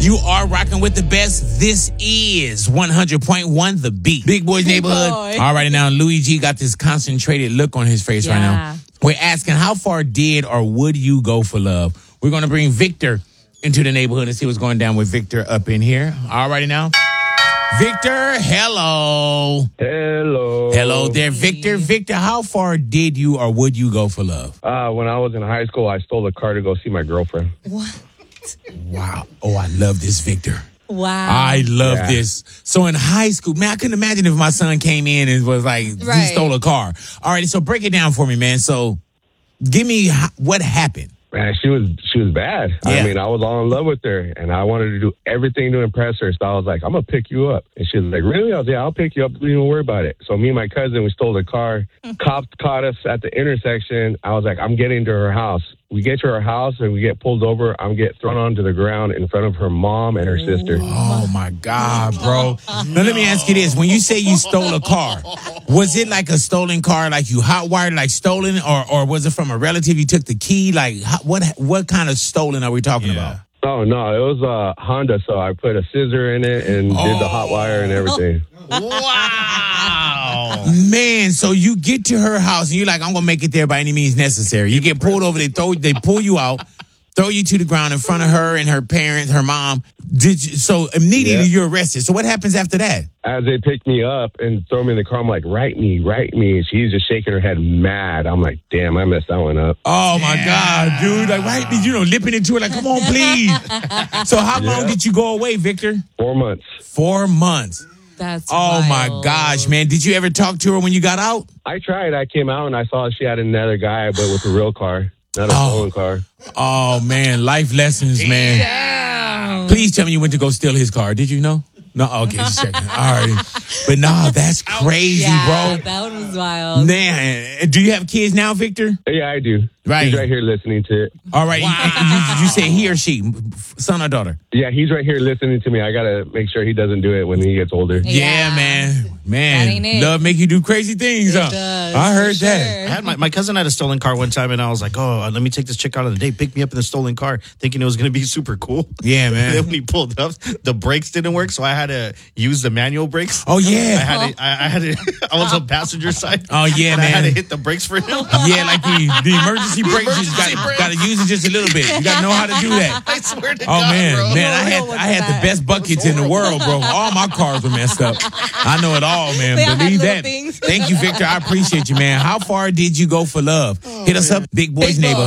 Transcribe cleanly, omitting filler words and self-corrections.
You are rocking with the best. This is 100.1 The Beat. Big Boy's Neighborhood. All right, now Luigi got this concentrated look on his face right now. We're asking, how far did or would you go for love? We're going to bring Victor into the neighborhood and see what's going down with Victor up in here. All righty now. Victor, hello. Hello there, Victor. Victor, how far did you or would you go for love? When I was in high school, I stole a car to go see my girlfriend. What? Wow. Oh, I love this, Victor. Wow. I love this. So in high school, man, I couldn't imagine if my son came in and was like, he stole a car. All right, so break it down for me, man. So give me what happened. Man, she was bad. Yeah. I mean, I was all in love with her, and I wanted to do everything to impress her. So I was like, I'm going to pick you up. And she was like, really? I was like, yeah, I'll pick you up. Don't even worry about it. So me and my cousin, we stole the car. Cops caught us at the intersection. I was like, I'm getting to her house. We get to her house, and we get pulled over. I'm get thrown onto the ground in front of her mom and her sister. Oh, my God, bro. Now, let me ask you this. When you say you stole a car, was it like a stolen car, like you hot-wired, like stolen, or was it from a relative? You took the key? Like, what kind of stolen are we talking about? Oh, no, it was a Honda, so I put a scissor in it and did the hot wire and everything. Wow. Man, so you get to her house and you're like, I'm going to make it there by any means necessary. You get pulled over, they pull you out, throw you to the ground in front of her and her parents, her mom. So immediately you're arrested. So what happens after that? As they pick me up and throw me in the car, I'm like, write me. And she's just shaking her head mad. I'm like, damn, I messed that one up. Oh, my God, dude. Like, write me, lipping into it like, come on, please. So how long did you go away, Victor? 4 months. 4 months. That's wild. My gosh, man. Did you ever talk to her when you got out? I tried. I came out and I saw she had another guy, but with a real car, not a stolen car. Oh, man. Life lessons, man. Damn. Please tell me you went to go steal his car. Did you know? No? Okay, just checking. All right. But no, that's crazy, bro. That one was wild. Man, do you have kids now, Victor? Yeah, I do. Right. He's right here listening to it. All right. You say he or she, son or daughter? Yeah, he's right here listening to me. I got to make sure he doesn't do it when he gets older. Yeah, man. That ain't it. Love make you do crazy things, huh? Does, I heard sure. that. I had my cousin had a stolen car one time, and I was like, oh, let me take this chick out on a date. Pick me up in the stolen car, thinking it was going to be super cool. Yeah, man. And then when he pulled up, the brakes didn't work, so I had to use the manual brakes. Oh, yeah. I was on passenger side. Oh, yeah, and man. I had to hit the brakes for him. Yeah, like the emergency brakes. You just got to use it just a little bit. You got to know how to do that. I swear to Oh, God, man. bro. Man, I had the best buckets in the world, bro. All my cars were messed up. I know it all, man. They all had Believe little that. things. Thank you, Victor. I appreciate you, man. How far did you go for love? Hit us up, Big Boys Neighborhood.